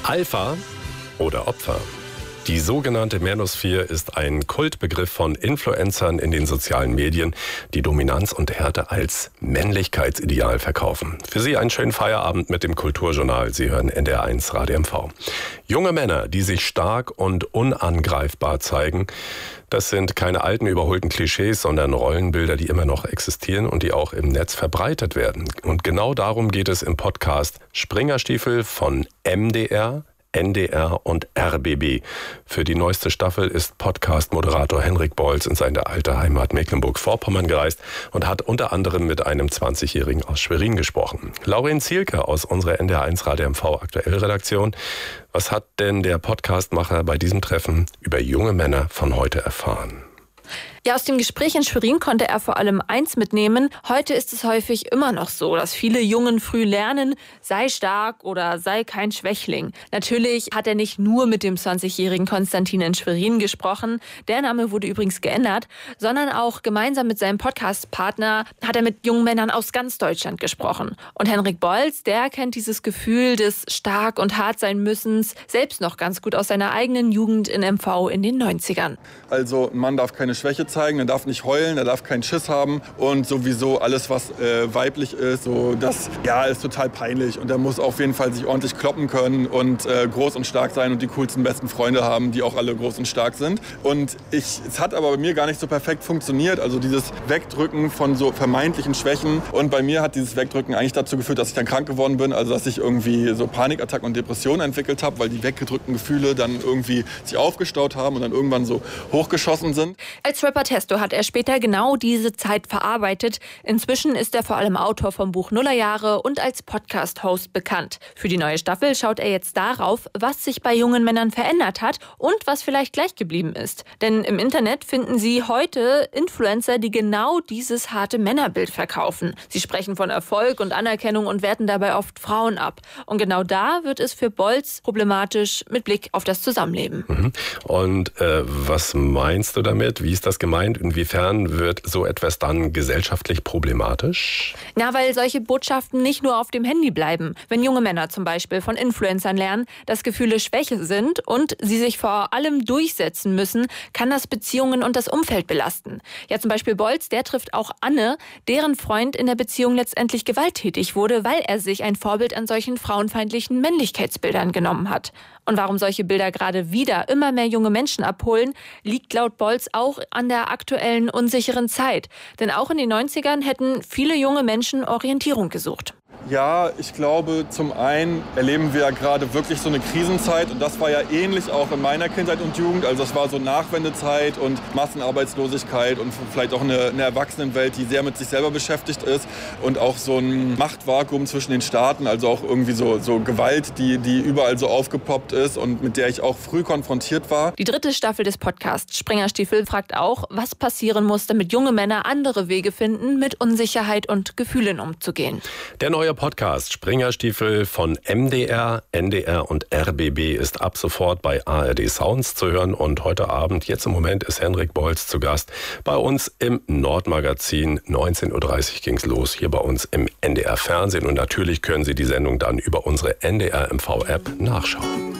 Alpha oder Opfer? Die sogenannte Manosphere ist ein Kultbegriff von Influencern in den sozialen Medien, die Dominanz und Härte als Männlichkeitsideal verkaufen. Für Sie einen schönen Feierabend mit dem Kulturjournal. Sie hören NDR1 Radio MV. Junge Männer, die sich stark und unangreifbar zeigen, das sind keine alten, überholten Klischees, sondern Rollenbilder, die immer noch existieren und die auch im Netz verbreitet werden. Und genau darum geht es im Podcast Springerstiefel von MDR, NDR und RBB. Für die neueste Staffel ist Podcast-Moderator Henrik Bolz in seine alte Heimat Mecklenburg-Vorpommern gereist und hat unter anderem mit einem 20-Jährigen aus Schwerin gesprochen. Lauren Zielke aus unserer NDR1 Radio MV Aktuell-Redaktion. Was hat denn der Podcastmacher bei diesem Treffen über junge Männer von heute erfahren? Ja, aus dem Gespräch in Schwerin konnte er vor allem eins mitnehmen. Heute ist es häufig immer noch so, dass viele Jungen früh lernen, sei stark oder sei kein Schwächling. Natürlich hat er nicht nur mit dem 20-jährigen Konstantin in Schwerin gesprochen, der Name wurde übrigens geändert, sondern auch gemeinsam mit seinem Podcast-Partner hat er mit jungen Männern aus ganz Deutschland gesprochen. Und Henrik Bolz, der kennt dieses Gefühl des stark und hart sein Müssens selbst noch ganz gut aus seiner eigenen Jugend in MV in den 90ern. Also ein Mann darf keine Schwäche zeigen, er darf nicht heulen, er darf keinen Schiss haben und sowieso alles, was weiblich ist, so das ist total peinlich und er muss auf jeden Fall sich ordentlich kloppen können und groß und stark sein und die coolsten besten Freunde haben, die auch alle groß und stark sind. Und es hat aber bei mir gar nicht so perfekt funktioniert, also dieses Wegdrücken von so vermeintlichen Schwächen, und bei mir hat dieses Wegdrücken eigentlich dazu geführt, dass ich dann krank geworden bin, also dass ich irgendwie so Panikattacken und Depressionen entwickelt habe, weil die weggedrückten Gefühle dann irgendwie sich aufgestaut haben und dann irgendwann so hochgeschossen sind. Als Rapper Testo hat er später genau diese Zeit verarbeitet. Inzwischen ist er vor allem Autor vom Buch Nullerjahre und als Podcast-Host bekannt. Für die neue Staffel schaut er jetzt darauf, was sich bei jungen Männern verändert hat und was vielleicht gleich geblieben ist. Denn im Internet finden Sie heute Influencer, die genau dieses harte Männerbild verkaufen. Sie sprechen von Erfolg und Anerkennung und werten dabei oft Frauen ab. Und genau da wird es für Bolz problematisch mit Blick auf das Zusammenleben. Und was meinst du damit? Wie ist das gemeint? Inwiefern wird so etwas dann gesellschaftlich problematisch? Na, weil solche Botschaften nicht nur auf dem Handy bleiben. Wenn junge Männer zum Beispiel von Influencern lernen, dass Gefühle Schwäche sind und sie sich vor allem durchsetzen müssen, kann das Beziehungen und das Umfeld belasten. Ja, zum Beispiel Bolz, der trifft auch Anne, deren Freund in der Beziehung letztendlich gewalttätig wurde, weil er sich ein Vorbild an solchen frauenfeindlichen Männlichkeitsbildern genommen hat. Und warum solche Bilder gerade wieder immer mehr junge Menschen abholen, liegt laut Bolz auch an der aktuellen unsicheren Zeit. Denn auch in den 90ern hätten viele junge Menschen Orientierung gesucht. Ja, ich glaube, zum einen erleben wir ja gerade wirklich so eine Krisenzeit und das war ja ähnlich auch in meiner Kindheit und Jugend. Also es war so Nachwendezeit und Massenarbeitslosigkeit und vielleicht auch eine Erwachsenenwelt, die sehr mit sich selber beschäftigt ist und auch so ein Machtvakuum zwischen den Staaten, also auch irgendwie so Gewalt, die überall so aufgepoppt ist und mit der ich auch früh konfrontiert war. Die dritte Staffel des Podcasts Springerstiefel fragt auch, was passieren muss, damit junge Männer andere Wege finden, mit Unsicherheit und Gefühlen umzugehen. Der neue Podcast Springerstiefel von MDR, NDR und RBB ist ab sofort bei ARD Sounds zu hören und heute Abend, jetzt im Moment, ist Henrik Bolz zu Gast bei uns im Nordmagazin. 19.30 Uhr ging's los, hier bei uns im NDR Fernsehen und natürlich können Sie die Sendung dann über unsere NDR MV App nachschauen.